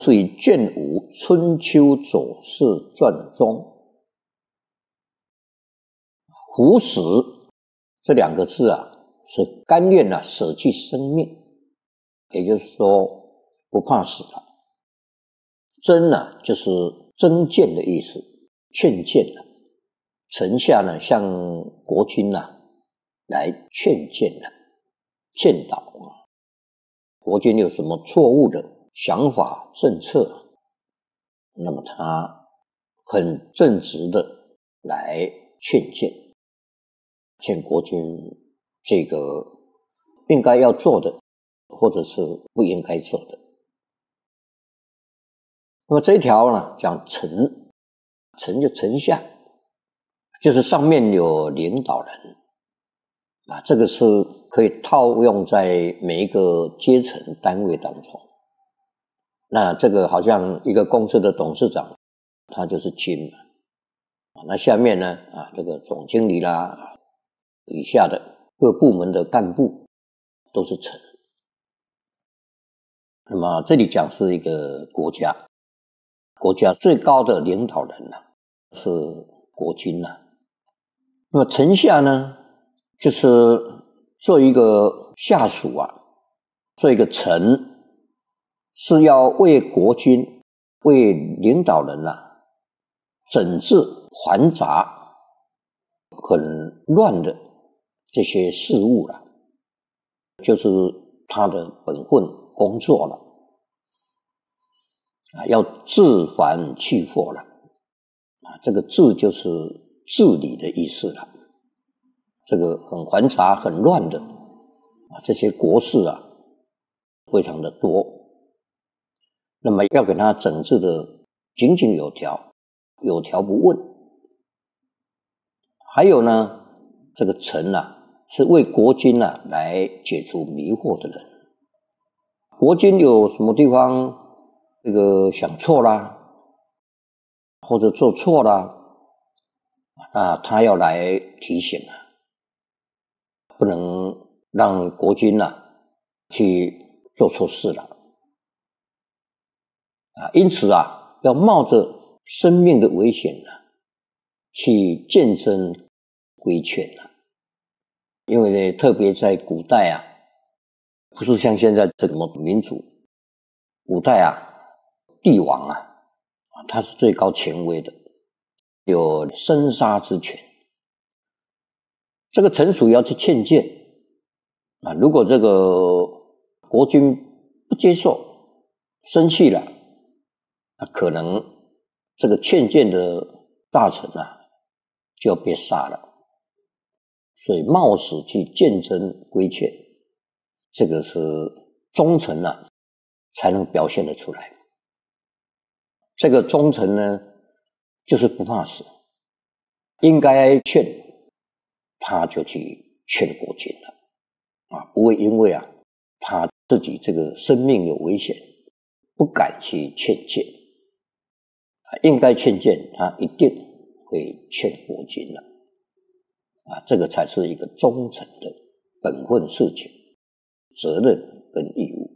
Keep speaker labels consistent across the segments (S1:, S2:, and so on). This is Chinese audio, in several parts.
S1: 是以卷5《春秋左氏传》中“胡死”这2个字啊，是甘愿舍弃生命，也就是说不怕死了。真就是真谏的意思，劝谏了。臣下向国君来劝谏了，劝导国君有什么错误的想法政策，那么他很正直的来劝谏，劝国君这个应该要做的，或者是不应该做的。那么这一条讲臣，臣就臣下，就是上面有领导人这个是可以套用在每一个阶层单位当中。那这个好像一个公司的董事长，他就是君那下面呢这个总经理啦，以下的各部门的干部都是臣。那么这里讲是一个国家最高的领导人是国君那么臣下呢，就是做一个下属做一个臣，是要为国君、为领导人整治繁杂很乱的这些事物就是他的本分工作了要治繁去祸了这个治就是治理的意思了。这个很繁杂很乱的这些国事非常的多，那么要给他整治的井井有条，有条不紊。还有呢，这个臣是为国君来解除迷惑的人。国君有什么地方这个想错啦，或者做错啦他要来提醒不能让国君去做错事了因此要冒着生命的危险去谏谪规劝因为呢，特别在古代不是像现在这么民主，古代帝王他是最高权威的，有生杀之权。这个臣属要去劝谏如果这个国君不接受，生气了可能这个劝谏的大臣就要被杀了。所以冒死去谏谪规劝，这个是忠臣才能表现得出来。这个忠臣呢，就是不怕死，应该劝他就去劝国君了不会因为怕自己这个生命有危险，不敢去劝谏应该劝谏他一定会劝国君了这个才是一个忠臣的本分事情、责任跟义务。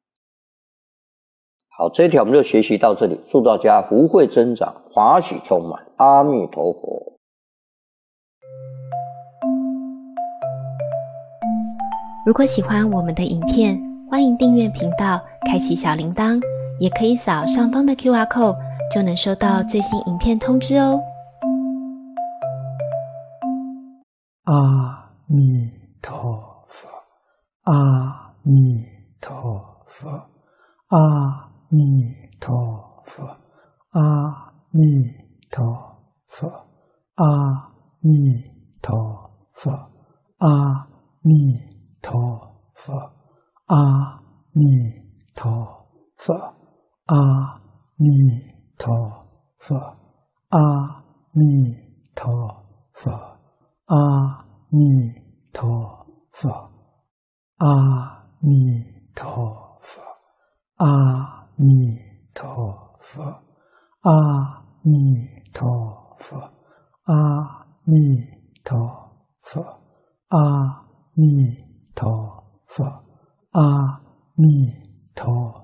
S1: 好，这一条我们就学习到这里，祝大家福慧增长，法喜充满，阿弥陀佛。
S2: 如果喜欢我们的影片，欢迎订阅频道，开启小铃铛，也可以扫上方的 QR code， 就能收到最新影片通知哦。
S3: 阿弥陀佛，阿弥陀佛，阿弥陀佛，阿弥陀佛，阿弥陀佛，阿弥陀佛，阿弥陀佛，阿弥陀佛，阿弥陀佛，阿弥陀佛，阿弥陀佛，阿弥陀佛，阿弥陀佛，阿弥陀佛，阿弥陀佛，阿弥陀